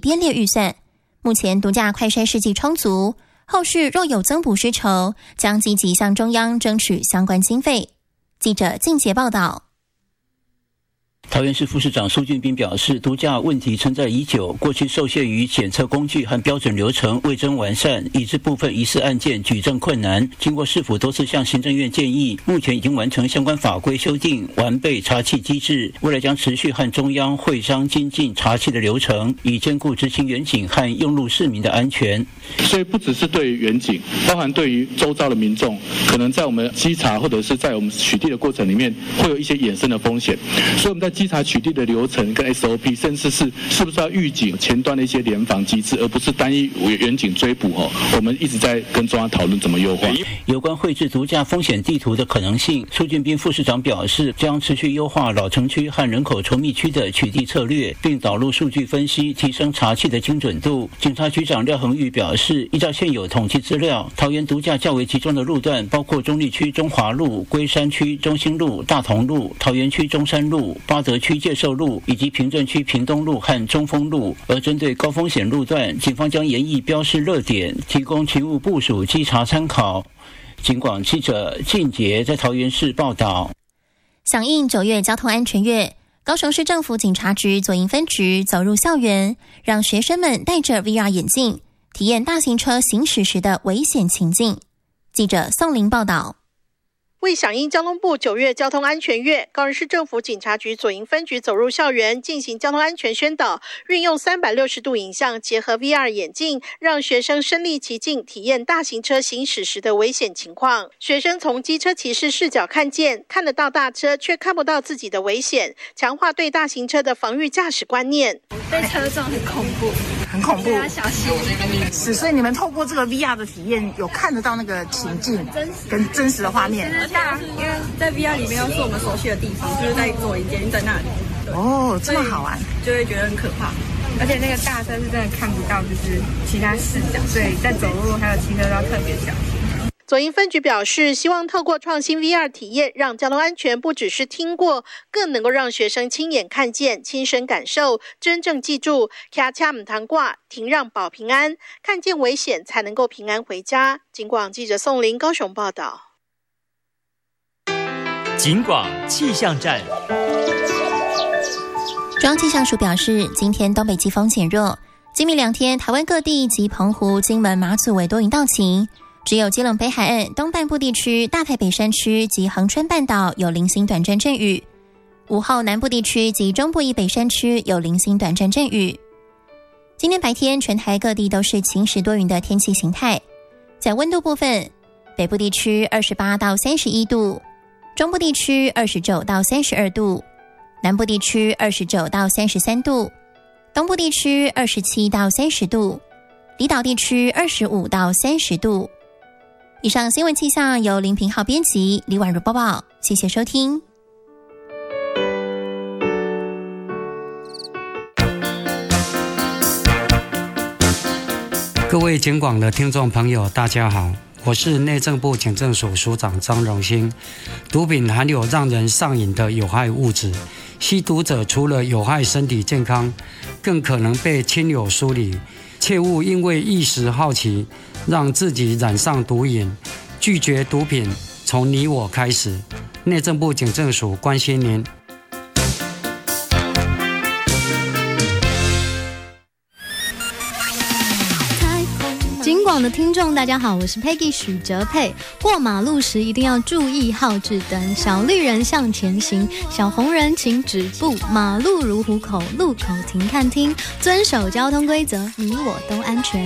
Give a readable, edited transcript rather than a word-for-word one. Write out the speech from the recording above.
编列预算。目前毒驾快筛试剂充足，后续若有增补需求，将积极向中央争取相关经费。记者靳杰报道。 桃园市副市长苏俊斌表示，毒驾问题存在已久，过去受限于检测工具和标准流程未臻完善，以致部分疑似案件举证困难。经过市府多次向行政院建议，目前已经完成相关法规修订，完备查缉机制，未来将持续和中央会商精进查缉的流程，以兼顾执勤员警和用路市民的安全。 所以不只是对于员警，包含对于周遭的民众，可能在我们稽查或者是在我们取缔的过程里面，会有一些衍生的风险。所以我们在稽查取缔的流程跟 SOP， 甚至是不是要预警前端的一些联防机制，而不是单一员警追捕我们一直在跟中央讨论怎么优化。 有关绘制毒驾风险地图的可能性，苏俊斌副市长表示，将持续优化老城区和人口稠密区的取缔策略，并导入数据分析，提升查缉的精准度。警察局长廖恒玉表示，依照现有统计资料，桃园毒驾较为集中的路段包括中坜区中华路、龟山区中兴路、大同路、桃园区中山路、八德区介寿路以及平镇区屏东路和中丰路。而针对高风险路段，警方将研议标示热点，提供勤务部署稽查参考。警广记者靳杰在桃园市报道。 响应9月交通安全月，高雄市政府警察局左营分局走入校园，让学生们戴着 VR 眼镜，体验大型车行驶时的危险情境。记者宋玲报道。 为响应交通部9月交通安全月，高雄市政府警察局左营分局走入校园进行交通安全宣导，运用360度影像结合 VR 眼镜，让学生身临其境体验大型车行驶时的危险情况。学生从机车骑士视角看得到大车，却看不到自己的危险，强化对大型车的防御驾驶观念。 被车撞很恐怖， 很恐怖， 要小心。 是，所以你们透过这个 VR 的体验，有看得到那个情境跟真实的画面。 因为在 VR 里面又是我们熟悉的地方，就是在左营捷运站那里。 哦，这么好玩， 就会觉得很可怕。而且那个大车是真的看不到，就是其他视角，所以在走路还有骑车都要特别小心。 左营分局表示，希望透过创新 VR 体验，让交通安全不只是听过，更能够让学生亲眼看见、亲身感受，真正记住骑车不能挂，停让保平安，看见危险才能够平安回家。警广记者宋玲高雄报道。 警广气象站。 中央气象署表示，今天东北季风减弱，今明2天台湾各地及澎湖、金门、马祖为多云到晴，只有基隆北海岸东半部地区、大台北山区及恒春半岛有零星短暂阵雨。午后南部地区及中部以北山区有零星短暂阵雨。今天白天全台各地都是晴时多云的天气形态。在温度部分，北部地区28到31度，中部地区29到32度，南部地区29到33度，东部地区27到30度，离岛地区25到30度。以上新闻气象由林平浩编辑，李婉如播报，谢谢收听。 各位警广的听众朋友，大家好，我是内政部警政署署长张荣兴。毒品含有让人上瘾的有害物质，吸毒者除了有害身体健康，更可能被亲友疏离。切勿因为一时好奇，让自己染上毒瘾。拒绝毒品，从你我开始。内政部警政署关心您。 警广的听众大家好，我是 Peggy 许哲佩。过马路时一定要注意号志灯，小绿人向前行，小红人请止步。马路如虎口，路口停看听，遵守交通规则，你我都安全。